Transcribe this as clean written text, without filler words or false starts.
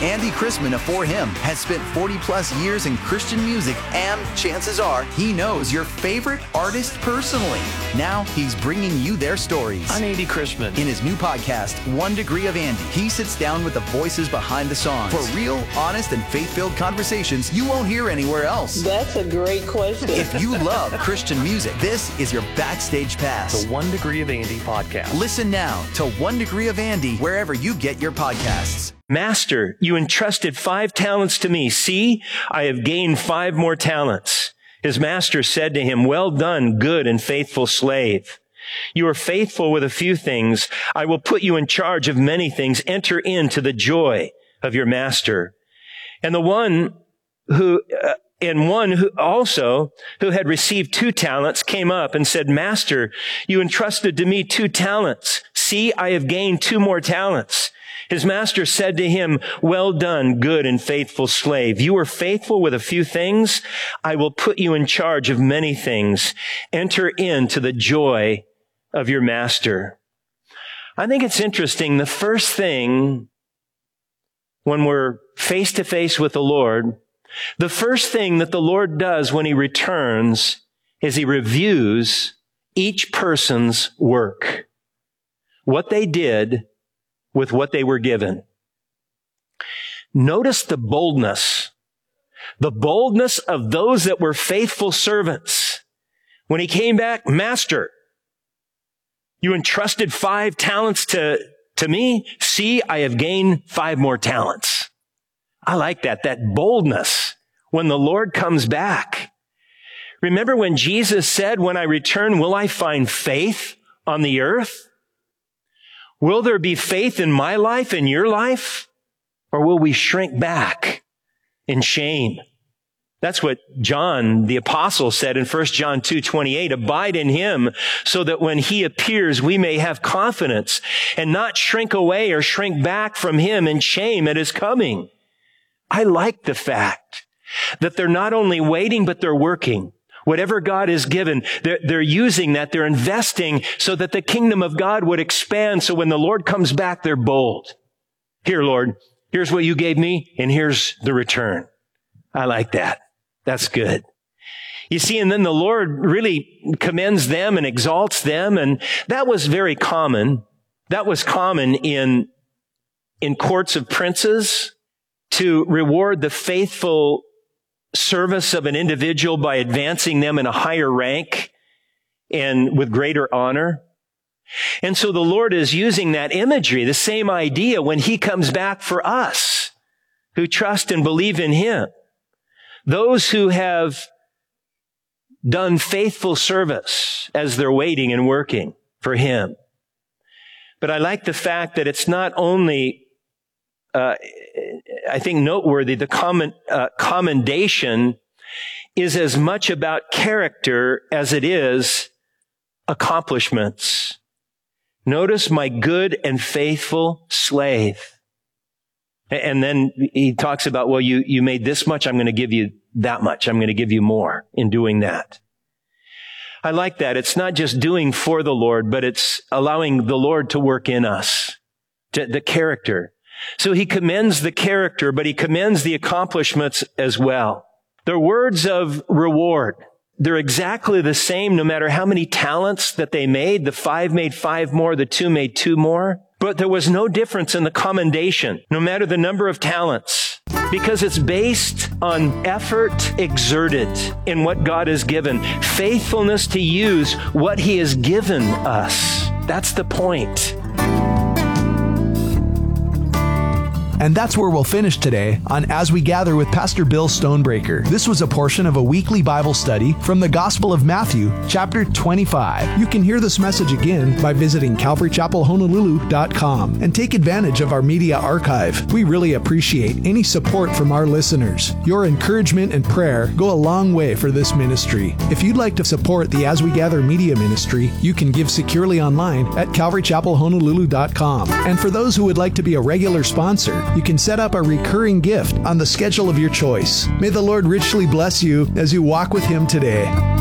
Andy Chrisman of For Him has spent 40 plus years in Christian music, and chances are he knows your favorite artist personally. Now he's bringing you their stories. I'm Andy Chrisman. In his new podcast, 1 Degree of Andy, he sits down with the voices behind the songs for real, honest, and faith-filled conversations you won't hear anywhere else. That's a great question. If you love Christian music, this is your backstage pass. The 1 Degree of Andy podcast. Listen now to 1 Degree of Andy wherever you get your podcasts. Master, you entrusted 5 talents to me. See, I have gained 5 more talents. His master said to him, well done, good and faithful slave. You are faithful with a few things. I will put you in charge of many things. Enter into the joy of your master. And one who had received 2 talents came up and said, Master, you entrusted to me 2 talents. See, I have gained 2 more talents. His master said to him, well done, good and faithful slave. You were faithful with a few things. I will put you in charge of many things. Enter into the joy of your master. I think it's interesting. The first thing when we're face to face with the Lord, the first thing that the Lord does when he returns is he reviews each person's work, what they did with what they were given. Notice the boldness of those that were faithful servants. When he came back, Master, you entrusted 5 talents to me. See, I have gained 5 more talents. I like that boldness when the Lord comes back. Remember when Jesus said, when I return, will I find faith on the earth? Will there be faith in my life, in your life? Or will we shrink back in shame? That's what John, the apostle, said in 1 John 2:28. Abide in him so that when he appears, we may have confidence and not shrink away or shrink back from him in shame at his coming. I like the fact that they're not only waiting, but they're working. Whatever God has given, they're using that, they're investing so that the kingdom of God would expand. So when the Lord comes back, they're bold. Here, Lord, here's what you gave me, and here's the return. I like that. That's good. You see, and then the Lord really commends them and exalts them, and that was very common. That was common in courts of princes to reward the faithful service of an individual by advancing them in a higher rank and with greater honor. And so the Lord is using that imagery, the same idea, when he comes back for us who trust and believe in him. Those who have done faithful service as they're waiting and working for him. But I like the fact that it's not only I think noteworthy, the commendation is as much about character as it is accomplishments. Notice my good and faithful slave. And then he talks about, well, you made this much, I'm going to give you that much. I'm going to give you more in doing that. I like that. It's not just doing for the Lord, but it's allowing the Lord to work in us, the character. So he commends the character, but he commends the accomplishments as well. They're words of reward. They're exactly the same no matter how many talents that they made. The 5 made 5 more, the 2 made 2 more. But there was no difference in the commendation, no matter the number of talents, because it's based on effort exerted in what God has given, faithfulness to use what he has given us. That's the point. And that's where we'll finish today on As We Gather with Pastor Bill Stonebreaker. This was a portion of a weekly Bible study from the Gospel of Matthew, chapter 25. You can hear this message again by visiting CalvaryChapelHonolulu.com and take advantage of our media archive. We really appreciate any support from our listeners. Your encouragement and prayer go a long way for this ministry. If you'd like to support the As We Gather media ministry, you can give securely online at CalvaryChapelHonolulu.com. And for those who would like to be a regular sponsor, you can set up a recurring gift on the schedule of your choice. May the Lord richly bless you as you walk with him today.